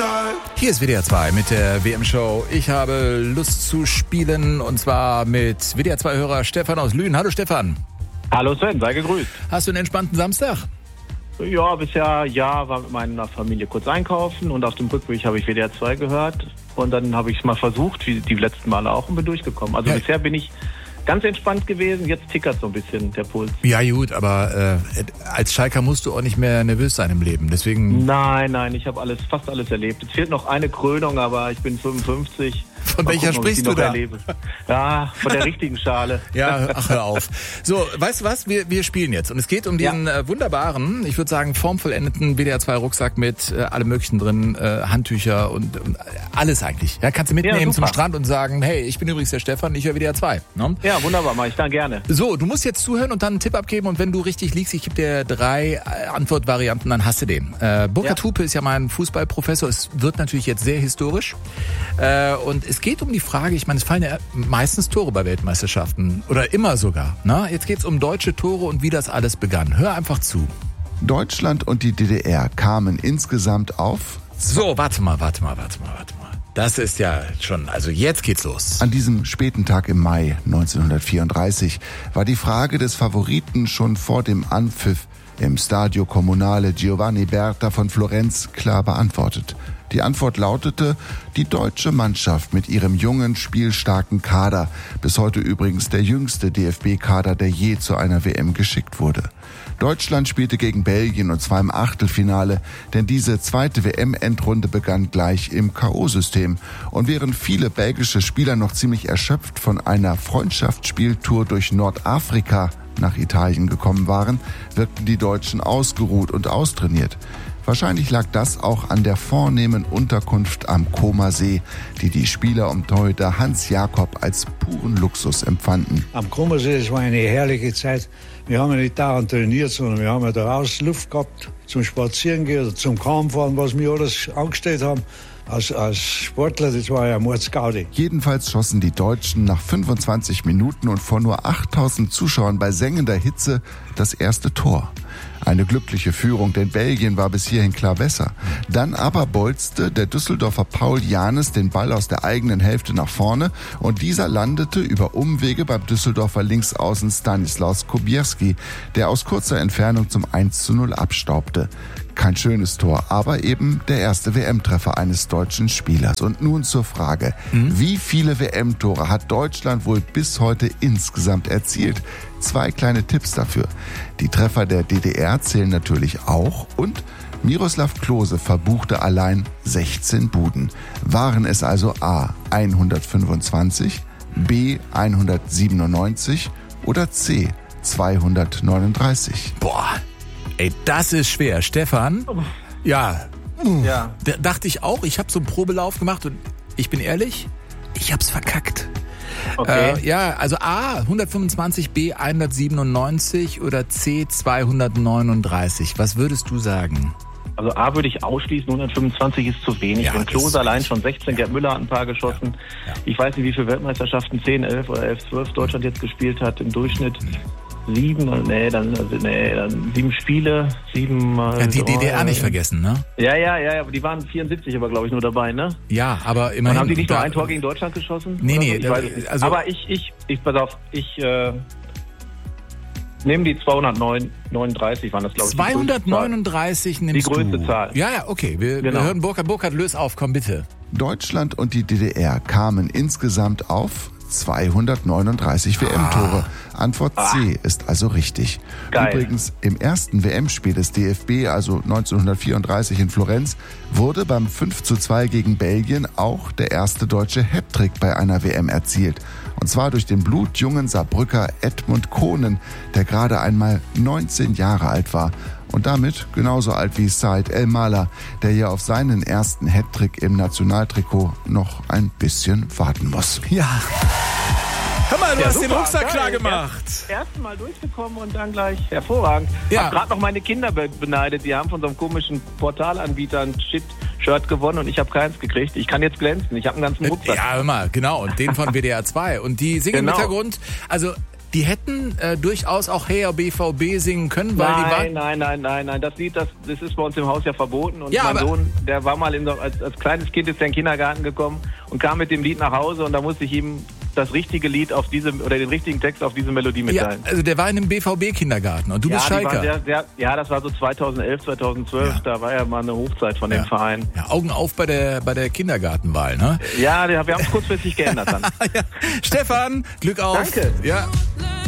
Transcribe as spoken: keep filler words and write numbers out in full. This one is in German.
Hier ist W D R zwei mit der W M-Show. Ich habe Lust zu spielen und zwar mit W D R zwei-Hörer Stefan aus Lünen. Hallo Stefan. Hallo Sven, sei gegrüßt. Hast du einen entspannten Samstag? Ja, bisher ja, war mit meiner Familie kurz einkaufen und auf dem Rückweg habe ich W D R zwei gehört und dann habe ich es mal versucht, wie die letzten Male auch, und bin durchgekommen. Also ja. Bisher bin ich ganz entspannt gewesen, jetzt tickert so ein bisschen der Puls. Ja gut, aber äh, als Schalker musst du auch nicht mehr nervös sein im Leben, deswegen... Nein, nein, ich habe alles, fast alles erlebt. Es fehlt noch eine Krönung, aber ich bin fünfundfünfzig. Von welcher gucken, sprichst du da? Erlebe. Ja, von der richtigen Schale. Ja, ach, hör auf. So, weißt du was? Wir, wir spielen jetzt. Und es geht um diesen ja. äh, wunderbaren, ich würde sagen, formvollendeten W D R zwei Rucksack mit äh, allem Möglichen drin, äh, Handtücher und, und alles eigentlich. Ja, kannst du mitnehmen ja, zum Strand und sagen, hey, ich bin übrigens der Stefan, ich höre W D R zwei. Ne? Ja, wunderbar, mache ich dann gerne. So, du musst jetzt zuhören und dann einen Tipp abgeben und wenn du richtig liegst, ich gebe dir drei Antwortvarianten, dann hast du den. Äh, Burkhard ja. Hupe ist ja mein Fußballprofessor. Es wird natürlich jetzt sehr historisch. Äh, und es geht um die Frage, ich meine, es fallen ja meistens Tore bei Weltmeisterschaften oder immer sogar. Na? Jetzt geht es um deutsche Tore und wie das alles begann. Hör einfach zu. Deutschland und die D D R kamen insgesamt auf... So, warte mal, warte mal, warte mal, warte mal. Das ist ja schon, also jetzt geht's los. An diesem späten Tag im Mai neunzehnhundertvierunddreißig war die Frage des Favoriten schon vor dem Anpfiff im Stadio Comunale Giovanni Berta von Florenz klar beantwortet. Die Antwort lautete, die deutsche Mannschaft mit ihrem jungen, spielstarken Kader, bis heute übrigens der jüngste D F B-Kader, der je zu einer W M geschickt wurde. Deutschland spielte gegen Belgien und zwar im Achtelfinale, denn diese zweite W M-Endrunde begann gleich im K O-System. Und während viele belgische Spieler noch ziemlich erschöpft von einer Freundschaftsspieltour durch Nordafrika nach Italien gekommen waren, wirkten die Deutschen ausgeruht und austrainiert. Wahrscheinlich lag das auch an der vornehmen Unterkunft am Comer See, die die Spieler um Torhüter Hans Jakob als puren Luxus empfanden. Am Comer See, das war eine herrliche Zeit. Wir haben ja nicht daran trainiert, sondern wir haben ja draußen Luft gehabt zum Spazierengehen oder zum Kammfahren, was wir alles angestellt haben. Als, als Sportler, das war ja Mordsgaudi. Jedenfalls schossen die Deutschen nach fünfundzwanzig Minuten und vor nur achttausend Zuschauern bei sengender Hitze das erste Tor. Eine glückliche Führung, denn Belgien war bis hierhin klar besser. Dann aber bolzte der Düsseldorfer Paul Janes den Ball aus der eigenen Hälfte nach vorne und dieser landete über Umwege beim Düsseldorfer Linksaußen Stanislaus Kubierski, der aus kurzer Entfernung zum eins zu null abstaubte. Kein schönes Tor, aber eben der erste W M-Treffer eines deutschen Spielers. Und nun zur Frage, mhm. wie viele W M-Tore hat Deutschland wohl bis heute insgesamt erzielt? Zwei kleine Tipps dafür. Die Treffer der D D R zählen natürlich auch und Miroslav Klose verbuchte allein sechzehn Buden. Waren es also A hundertfünfundzwanzig, B hundertsiebenundneunzig oder C zweihundertneununddreißig? Boah. Ey, das ist schwer. Stefan? Ja. Ja. D- dachte ich auch. Ich habe so einen Probelauf gemacht und ich bin ehrlich, ich hab's verkackt. Okay. Äh, ja, also A hundertfünfundzwanzig, B hundertsiebenundneunzig oder C zweihundertneununddreißig. Was würdest du sagen? Also A würde ich ausschließen, hundertfünfundzwanzig ist zu wenig. Ja, Wenn Klose allein schon sechzehn, Gerd Müller hat ein paar geschossen. Ja, ja. Ich weiß nicht, wie viele Weltmeisterschaften, zehn, elf oder elf, zwölf Deutschland jetzt gespielt hat im Durchschnitt. Sieben, nee, dann, nee, dann sieben Spiele, sieben mal. Ja, die oh, D D R ja, nicht vergessen, ne? Ja, ja, ja, aber die waren vierundsiebzig, aber glaube ich nur dabei, ne? Ja, aber immerhin. Und haben die nicht da, nur ein Tor gegen Deutschland geschossen? Nee, nee, so? Ich da, weiß es nicht. also, aber ich, ich, ich, pass auf, ich äh, nehme die zweihundertneununddreißig, waren das, glaube ich. zweihundertneununddreißig nimmst du. Die größte Zahl. Ja, ja, okay. Wir, genau. wir hören Burkhard. Burkhard, löse auf, komm bitte. Deutschland und die D D R kamen insgesamt auf zweihundertneununddreißig W M-Tore. Antwort C ist also richtig. Geil. Übrigens, im ersten W M-Spiel des D F B, also neunzehnhundertvierunddreißig in Florenz, wurde beim fünf zu zwei gegen Belgien auch der erste deutsche Hattrick bei einer W M erzielt. Und zwar durch den blutjungen Saarbrücker Edmund Kohnen, der gerade einmal neunzehn Jahre alt war. Und damit genauso alt wie Said El-Mala, der ja auf seinen ersten Hattrick im Nationaltrikot noch ein bisschen warten muss. Ja. Hör mal, du Ja, hast super, den Rucksack geil. klar gemacht. Erst, erst mal durchgekommen und dann gleich hervorragend. Ich Ja. habe gerade noch meine Kinder be- beneidet. Die haben von so einem komischen Portalanbieter ein Shit-Shirt gewonnen und ich habe keins gekriegt. Ich kann jetzt glänzen. Ich habe einen ganzen Rucksack. Ja, hör mal, genau. Und den von W D R zwei. Und die singen Genau. im Hintergrund, also die hätten äh, durchaus auch Hey B V B singen können, weil nein, die waren... Nein, nein, nein, nein, das Lied, das, das ist bei uns im Haus ja verboten. Und ja, mein aber Sohn, der war mal in so, als, als kleines Kind ist der in den Kindergarten gekommen und kam mit dem Lied nach Hause und da musste ich ihm das richtige Lied auf diese oder den richtigen Text auf diese Melodie mitteilen. Ja, also der war in einem B V B-Kindergarten und du ja, bist Schalker. Sehr, sehr, ja, das war so zweitausendelf, zweitausendzwölf, ja. Da war ja mal eine Hochzeit von ja. dem Verein. Ja, Augen auf bei der bei der Kindergartenwahl, ne? Ja, wir haben es kurzfristig geändert dann. ja. Stefan, Glück auf. Danke. Ja.